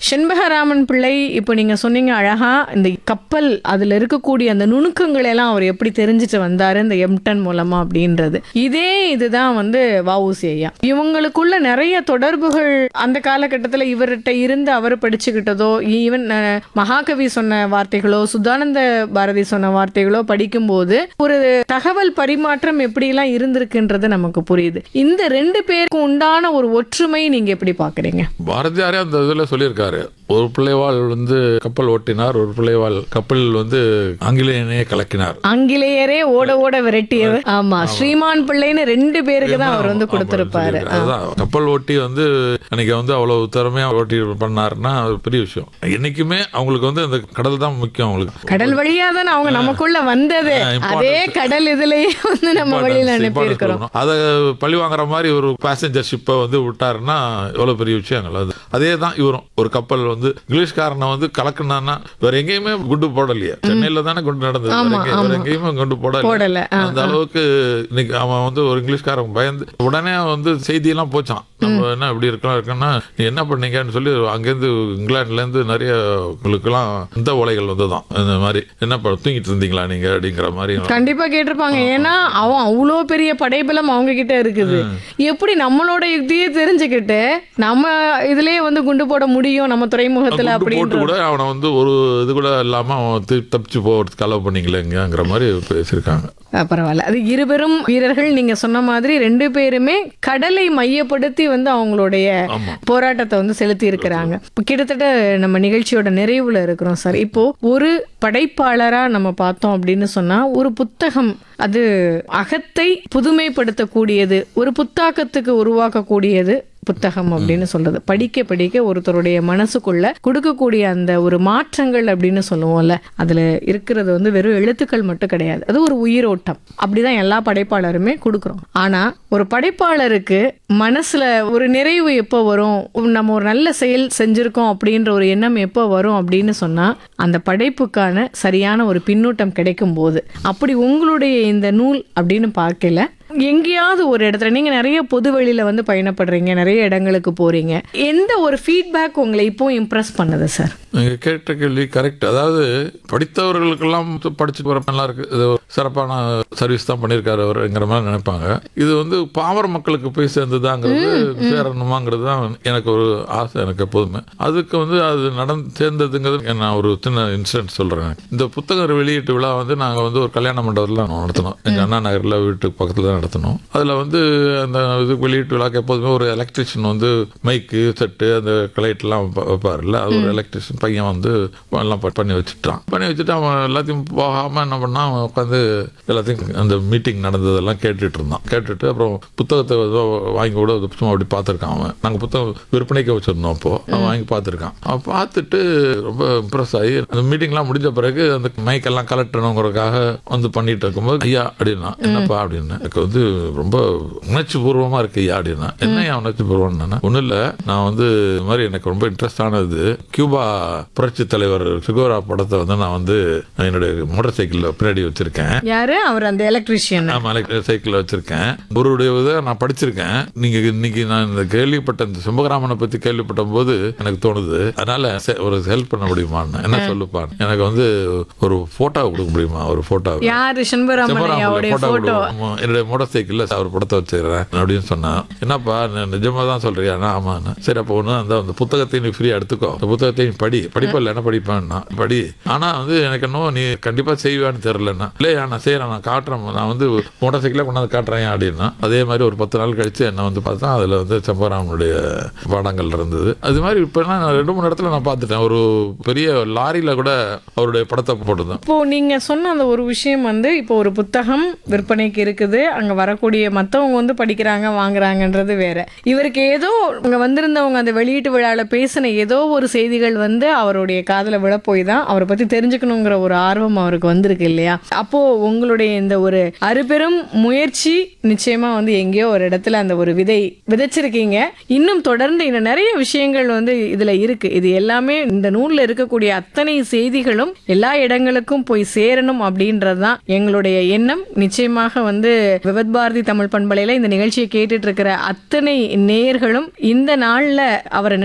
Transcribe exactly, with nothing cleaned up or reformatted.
செண்பகராமன் பிள்ளை இப்போ நீங்க சொன்னீங்க அழகா, இந்த கப்பல் அதுல இருக்கக்கூடிய அந்த நுணுக்கங்களை எல்லாம் அவர் எப்படி தெரிஞ்சுட்டு வந்தாரு இந்த எம்டன் மூலமா அப்படின்றது. இதே இதுதான் வந்து வஉசி ஐயா. இவங்களுக்குள்ள நிறைய தொடர்புகள் அந்த காலகட்டத்தில் இவர்கிட்ட இருந்து அவர் படிச்சுக்கிட்டதோ, ஈவன் மகாகவி சொன்ன வார்த்தைகளோ, சுதானந்த பாரதி சொன்ன வார்த்தைகளோ படிக்கும்போது ஒரு தகவல் பரிமாற்றம் எப்படிலாம் இருந்திருக்குன்றது நமக்கு புரியுது. இந்த ரெண்டு பேருக்கு உண்டான ஒரு ஒற்றுமை நீங்க எப்படி பாக்குறீங்க? பாரதியாரே அந்த இதுல சொல்லியிருக்காரு, ஒரு பிள்ளைவாள் வந்து கப்பல் ஓட்டினார், ஒரு பிள்ளைவாள் கப்பல் வந்து ஆங்கிலேயனே கலக்கினார், ஆங்கிலேயரே ஓட ஓட விரட்டியவர். ஆமா, ஸ்ரீமான் பிள்ளைன்னு ரெண்டு பேருக்கு தான் அவர் வந்து கொடுத்திருப்பாரு. கப்பல் ஓட்டி வந்து அன்னைக்கு வந்து அவ்வளவு திறமையா ஓட்டி பண்ணாருன்னா பெரிய விஷயம். என்னைக்குமே அவங்களுக்கு வந்து அந்த கடல் தான் முக்கியம். அவங்களுக்கு கடல் வழியா தான் அவங்க நமக்குள்ள வந்தது. அதே கடல் இதுலயே வந்து நம்ம வழியில அனுப்பி இருக்கிறோம். அதை பழி வாங்குற மாதிரி ஒரு பேசஞ்சர் ஷிப்பை வந்து விட்டாருன்னா எவ்வளவு பெரிய விஷயங்கள். அது அதே தான் இவரும். ஒரு கப்பல் வந்து இங்கிலீஷ்காரனை வந்து கலக்குனான்னா வேற எங்கேயுமே குண்டு போடலையே, சென்னையில தானே குண்டு நடந்தது, வேற எங்கேயுமே குண்டு போடல. அந்த அளவுக்கு இன்னைக்கு அவன் வந்து ஒரு இங்கிலீஷ்காரன் பயந்து உடனே வந்து செய்தியெல்லாம் போச்சான், நம்ம என்ன இப்படி இருக்கலாம் இருக்குன்னா நீ என்ன பண்ணீங்கன்னு சொல்லி அங்கேருந்து இங்கிலாந்துல இருந்து நிறைய உங்களுக்குலாம் இந்த ஓலைகள் வந்துதான். இந்த மாதிரி என்ன தூங்கிட்டு இருந்தீங்களா நீங்க அப்படிங்கிற மாதிரி கண்டிப்பா கேட்டிருப்பாங்க. ஏன்னா அவன் அவ்வளோ பெரிய படைபலம் அவங்க கிட்ட இருக்குது. எப்படி நம்மளோட யுக்தியே தெரிஞ்சுக்கிட்டு நம்ம இதுலயே வந்து குண்டு போட முடியும் நம்ம துறைமுகத்துல அப்படின்னு கூட அவனை வந்து ஒரு இது கூட இல்லாம அவன் தப்பிச்சு போறதுக்கு அலோவ் பண்ணீங்களேங்கிற மாதிரி பேசியிருக்காங்க. பரவாயில்ல. அது இருவரும் வீரர்கள் நீங்க சொன்ன மாதிரி ரெண்டு பேருமே கடலை மையப்படுத்தி வந்து அவங்களுடைய போராட்டத்தை வந்து செலுத்தி இருக்கிறாங்க. கிட்டத்தட்ட நம்ம நிகழ்ச்சியோட நிறைவுல இருக்கிறோம் சார். இப்போ ஒரு படைப்பாளரா நம்ம பார்த்தோம் அப்படின்னு சொன்னா, ஒரு புத்தகம் அது அகத்தை புதுமைப்படுத்தக்கூடியது, ஒரு புத்தாக்கத்துக்கு உருவாக்கக்கூடியது புத்தகம் அப்படின்னு சொல்றது. படிக்க படிக்க ஒருத்தருடைய மனசுக்குள்ள கொடுக்கக்கூடிய அந்த ஒரு மாற்றங்கள் அப்படின்னு சொல்லுவோம்ல, அதுல இருக்கிறது வந்து வெறும் எழுத்துக்கள் மட்டும் கிடையாது, அது ஒரு உயிரோட்டம். அப்படிதான் எல்லா படைப்பாளருமே கொடுக்குறோம். ஆனா ஒரு படைப்பாளருக்கு மனசுல ஒரு நிறைவு எப்போ வரும், நம்ம ஒரு நல்ல செயல் செஞ்சிருக்கோம் அப்படின்ற ஒரு எண்ணம் எப்போ வரும் அப்படின்னு சொன்னா, அந்த படைப்புக்கான சரியான ஒரு பின்னூட்டம் கிடைக்கும் போது. அப்படி உங்களுடைய இந்த நூல் அப்படின்னு பார்க்கல, எங்கேயாவது ஒரு இடத்துல நீங்க நிறைய பொது வெளியில வந்து பயணப்படுறீங்க, நிறைய இடங்களுக்கு போறீங்க, எந்த ஒரு ஃபீட்பேக் உங்களை இப்போ இம்ப்ரெஸ் பண்ணுது சார்? நீங்க கேட்ட கேள்வி கரெக்ட். அதாவது படித்தவர்களுக்கெல்லாம் படிச்சு வர நல்லா இருக்கு, இது சிறப்பான சர்வீஸ் தான் பண்ணியிருக்காரு அவருங்கிற மாதிரி நினைப்பாங்க. இது வந்து பாமர மக்களுக்கு போய் சேர்ந்துதாங்கிறது சேரணுமாங்கிறது தான் எனக்கு ஒரு ஆசை, எனக்கு எப்போதுமே. அதுக்கு வந்து அது நடந்து சேர்ந்ததுங்கிறது நான் ஒரு சின்ன இன்சிடென்ட் சொல்றேன். இந்த புத்தக வெளியீட்டு விழா வந்து நாங்கள் வந்து ஒரு கல்யாண மண்டபத்தில் நடத்தினோம், எங்கள் அண்ணா நகரில் வீட்டுக்கு பக்கத்தில் நடத்தணும். அதில் வந்து அந்த இது வெளியீட்டு விழாக்கு எப்போதுமே ஒரு எலக்ட்ரிஷியன் வந்து மைக்கு செட்டு அந்த லைட்லாம் வைப்பார்ல, அது ஒரு எலக்ட்ரிஷியன் பையன் வந்து எல்லாம் பண்ணி வச்சுட்டான். பண்ணி வச்சுட்டு அவன் எல்லாத்தையும் போகாமல் என்ன பண்ணான், அவன் உட்காந்து எல்லாத்தையும் அந்த மீட்டிங் நடந்ததெல்லாம் கேட்டுட்டு இருந்தான். கேட்டுட்டு அப்புறம் புத்தகத்தை வாங்கி கூட சும்மா அப்படி பார்த்துருக்கான். அவன் நாங்கள் புத்தகம் விற்பனைக்கு வச்சுருந்தோம், அப்போ அவன் வாங்கி பார்த்துருக்கான். அவன் பார்த்துட்டு ரொம்ப இம்ப்ரெஸ் ஆகி அந்த மீட்டிங்லாம் முடிஞ்ச பிறகு அந்த மைக்கெல்லாம் கலெக்டணுங்கிறதுக்காக வந்து பண்ணிட்டு இருக்கும்போது, ஐயா அப்படின்னா என்னப்பா அப்படின்னு, எனக்கு வந்து ரொம்ப உணர்ச்சி பூர்வமா இருக்கு ஐயா அப்படின்னா. என்ன உணர்ச்சி பூர்வம்னா, ஒன்றும் இல்லை, நான் வந்து இது மாதிரி எனக்கு ரொம்ப இன்ட்ரெஸ்ட் ஆனது கியூபா புரட்சி தலைவர் சுகோரா படத்தை வந்து நான் வந்து என்னுடைய மோட்டார் சைக்கிள் பின்னாடி வச்சிருக்கேன். யாரு அவர்? அந்த எலக்ட்ரிஷியன். ஆமா, சைக்கிள் வச்சிருக்கேன். ஒருடைய இதை நான் படிச்சிருக்கேன். நீங்க இன்னைக்கு நான் இந்த கேள்விப்பட்ட இந்த செண்பகராமனை பத்தி கேள்விப்பட்ட போது எனக்கு தோணுது, அதனால ஒரு ஹெல்ப் பண்ண முடியுமான்னு, என்ன சொல்லுப்பான், எனக்கு வந்து ஒரு போட்டோ கொடுக்க முடியுமா, ஒரு போட்டோ. யாரு? செண்பகராமன் போட்டோ என்னுடைய மோட்டார் சைக்கிள்ல அவர் படத்தை வச்சிருக்கேன் அப்படின்னு சொன்னா, என்னப்பா நிஜமா தான் சொல்றியா? ஆமா. சரி, அப்போ ஒண்ணு அந்த புத்தகத்தை நீ ஃப்ரீயா எடுத்துக்கோ, அந்த புத்தகத்தை நீ படி. படிப்பல என்ன படிப்பேன்னா படி, ஆனா வந்து எனக்கு இன்னும் நீ கண்டிப்பா செய்வான்னு தெரியலன்னா, இல்லையா நான் செய்யறேன், நான் காட்டுறேன், நான் வந்து மோட்டார் சைக்கிள கொண்டாந்து காட்டுறேன் அப்படின்னா. அதே மாதிரி ஒரு பத்து நாள் கழிச்சு என்ன வந்து பார்த்தா அதுல வந்து செண்பகராமனுடைய படங்கள் இருந்தது. அது மாதிரி இப்ப நான் ரெண்டு மூணு இடத்துல நான் பார்த்துட்டேன், ஒரு பெரிய லாரியில கூட அவருடைய படத்தை போட்டுதான். இப்போ நீங்க சொன்ன அந்த ஒரு விஷயம் வந்து, இப்போ ஒரு புத்தகம் விற்பனைக்கு இருக்குது, அங்க வரக்கூடிய மற்றவங்க வந்து படிக்கிறாங்க வாங்குறாங்கன்றது வேற. இவருக்கு ஏதோ அங்க வந்திருந்தவங்க அந்த வெளியீட்டு விழாவில் பேசின ஏதோ ஒரு செய்திகள் வந்து அவருடைய காதில் விழ போய் தான் அவரை பத்தி தெரிஞ்சுக்கணுங்கிற ஒரு ஆர்வம் அவருக்கு வந்திருக்கு இல்லையா? அப்போ உங்களுடைய இந்த ஒரு அருபெரும் முயற்சி நிச்சயமா வந்து எங்கேயோ ஒரு இடத்துல அந்த ஒரு விதை விதைச்சிருக்கீங்க. இன்னும் தொடர்ந்து இன்னும் நிறைய விஷயங்கள் வந்து இதுல இருக்கு. இது எல்லாமே இந்த நூல்ல இருக்கக்கூடிய அத்தனை செய்திகளும் எல்லா இடங்களுக்கும் போய் சேரணும் அப்படின்றதுதான் எங்களுடைய எண்ணம். நிச்சயமாக வந்து விவத் பாரதி தமிழ் பண்பலையில இந்த நிகழ்ச்சியை கேட்டுட்டு இருக்கிற அத்தனை நேயர்களும் இந்த நாள்ல அவரை